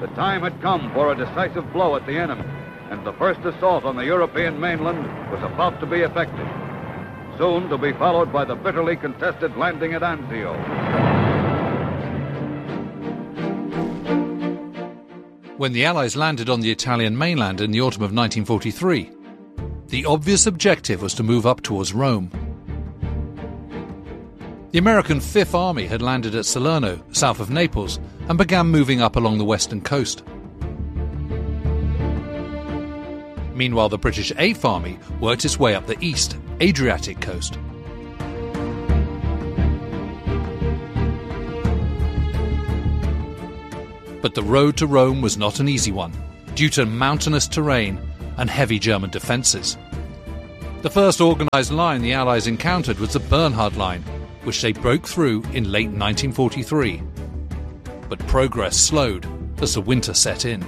time had come for a decisive blow at the enemy, and the first assault on the European mainland was about to be effected, soon to be followed by the bitterly contested landing at Anzio. When the Allies landed on the Italian mainland in the autumn of 1943, the obvious objective was to move up towards Rome. The American Fifth Army had landed at Salerno, south of Naples, and began moving up along the western coast. Meanwhile, the British Eighth Army worked its way up the east, Adriatic coast. But the road to Rome was not an easy one, due to mountainous terrain and heavy German defences. The first organised line the Allies encountered was the Bernhard Line, which they broke through in late 1943. But progress slowed as the winter set in.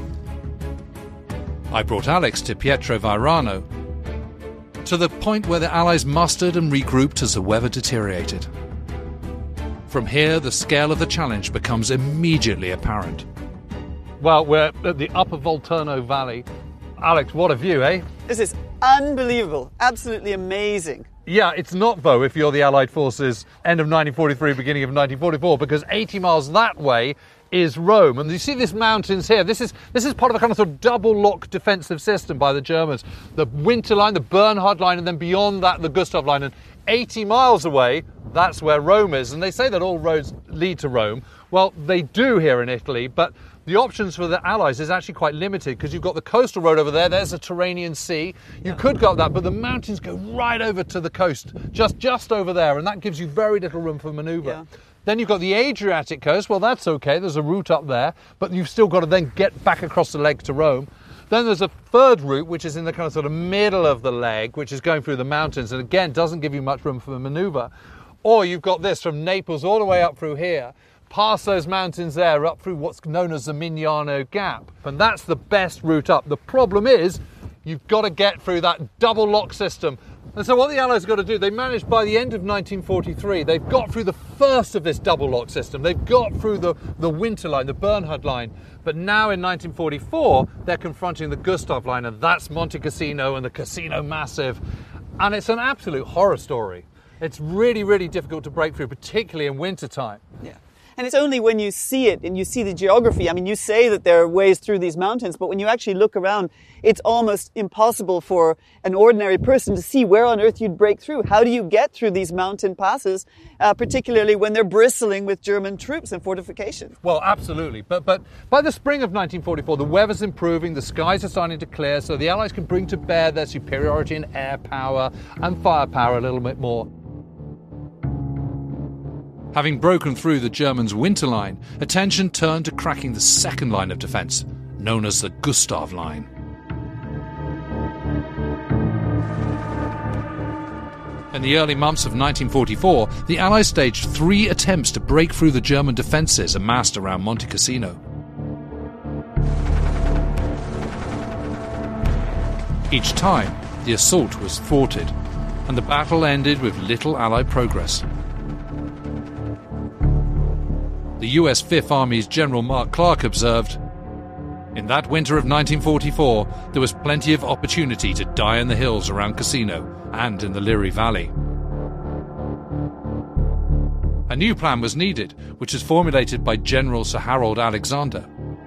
I brought Alex to Pietro Vairano, to the point where the Allies mustered and regrouped as the weather deteriorated. From here, the scale of the challenge becomes immediately apparent. Well, we're at the upper Volturno Valley. Alex, what a view, eh? This is unbelievable, absolutely amazing. Yeah, it's not, though, if you're the Allied forces, end of 1943, beginning of 1944, because 80 miles that way is Rome. And you see these mountains here. This is part of a kind of sort of double-lock defensive system by the Germans. The Winter Line, the Bernhard Line, and then beyond that, the Gustav Line. And 80 miles away, that's where Rome is. And they say that all roads lead to Rome. Well, they do here in Italy, but the options for the Allies is actually quite limited, because you've got the coastal road over there, there's the Tyrrhenian Sea. You could go up that, but the mountains go right over to the coast, just over there, and that gives you very little room for manoeuvre. Yeah. Then you've got the Adriatic coast. Well, that's okay, there's a route up there, but you've still got to then get back across the leg to Rome. Then there's a third route, which is in the kind of sort of middle of the leg, which is going through the mountains, and again, doesn't give you much room for manoeuvre. Or you've got this from Naples all the way up through here, past those mountains there, up through what's known as the Mignano Gap. And that's the best route up. The problem is, you've got to get through that double lock system. And so what the Allies have got to do, they managed by the end of 1943, they've got through the first of this double lock system. They've got through the Winter Line, the Bernhard Line. But now in 1944, they're confronting the Gustav Line, and that's Monte Cassino and the Cassino Massive. And it's an absolute horror story. It's really, really difficult to break through, particularly in wintertime. Yeah. And it's only when you see it and you see the geography. I mean, you say that there are ways through these mountains, but when you actually look around, it's almost impossible for an ordinary person to see where on earth you'd break through. How do you get through these mountain passes, particularly when they're bristling with German troops and fortifications? Well, absolutely. But by the spring of 1944, the weather's improving, the skies are starting to clear, so the Allies can bring to bear their superiority in air power and firepower a little bit more. Having broken through the Germans' Winter Line, attention turned to cracking the second line of defence, known as the Gustav Line. In the early months of 1944, the Allies staged 3 attempts to break through the German defences amassed around Monte Cassino. Each time, the assault was thwarted, and the battle ended with little Allied progress. The US Fifth Army's General Mark Clark observed, "In that winter of 1944, there was plenty of opportunity to die in the hills around Cassino and in the Liri Valley." A new plan was needed, which was formulated by General Sir Harold Alexander.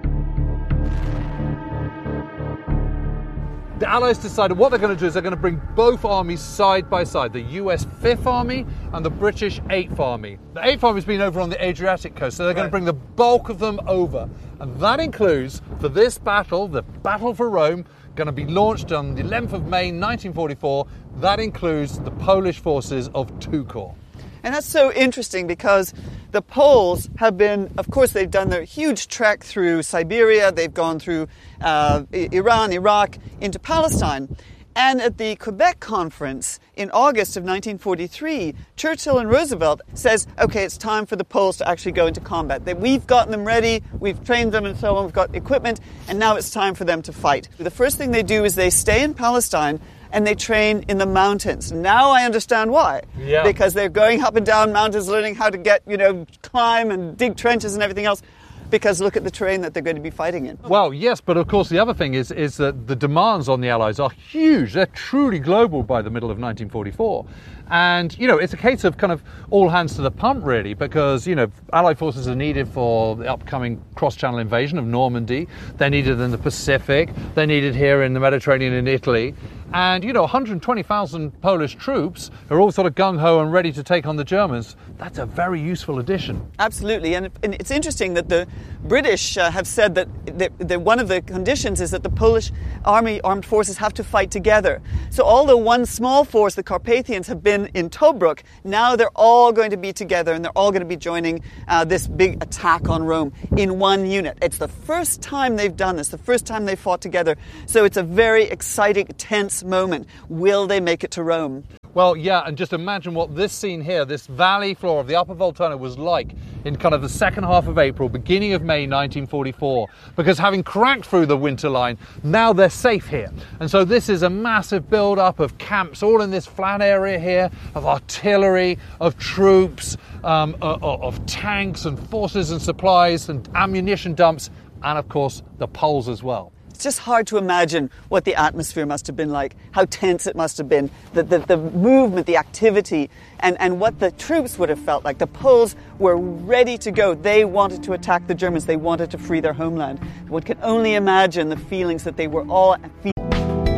The Allies decided what they're going to do is they're going to bring both armies side by side, the US Fifth Army and the British Eighth Army. The Eighth Army's been over on the Adriatic coast, so they're going to bring the bulk of them over. And that includes, for this battle, the Battle for Rome, going to be launched on the 11th of May 1944. That includes the Polish forces of II Corps. And that's so interesting because the Poles have been, of course, they've done their huge trek through Siberia, they've gone through Iran, Iraq, into Palestine. And at the Quebec Conference in August of 1943, Churchill and Roosevelt says, okay, it's time for the Poles to actually go into combat. That we've gotten them ready, we've trained them and so on, we've got equipment, and now it's time for them to fight. The first thing they do is they stay in Palestine and they train in the mountains. Now I understand why. Yeah. Because they're going up and down mountains, learning how to climb and dig trenches and everything else. because look at the terrain that they're going to be fighting in. Well, yes, but of course the other thing is that the demands on the Allies are huge. They're truly global by the middle of 1944. And, you know, it's a case of kind of all hands to the pump, really, because, you know, Allied forces are needed for the upcoming cross-channel invasion of Normandy. They're needed in the Pacific. They're needed here in the Mediterranean and Italy. And, you know, 120,000 Polish troops are all sort of gung-ho and ready to take on the Germans. That's a very useful addition. Absolutely. And it's interesting that the British have said that one of the conditions is that the Polish armed forces have to fight together. So although one small force, the Carpathians, have been in Tobruk, now they're all going to be together and they're all going to be joining this big attack on Rome in one unit. It's the first time they've done this, the first time they've fought together. So it's a very exciting, tense moment. Will they make it to Rome? Well, yeah, and just imagine what this scene here, this valley floor of the Upper Volturno was like in kind of the second half of April, beginning of May 1944, because having cracked through the winter line, now they're safe here. And so this is a massive build-up of camps all in this flat area here, of artillery, of troops, of tanks and forces and supplies and ammunition dumps, and of course the Poles as well. It's just hard to imagine what the atmosphere must have been like, how tense it must have been, the movement, the activity, and what the troops would have felt like. The Poles were ready to go. They wanted to attack the Germans. They wanted to free their homeland. One can only imagine the feelings that they were all feeling.